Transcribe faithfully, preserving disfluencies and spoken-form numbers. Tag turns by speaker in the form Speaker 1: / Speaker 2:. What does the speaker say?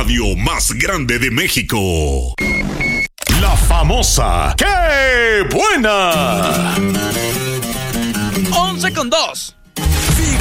Speaker 1: radio más grande de México. La famosa ¡Qué buena!
Speaker 2: once con dos.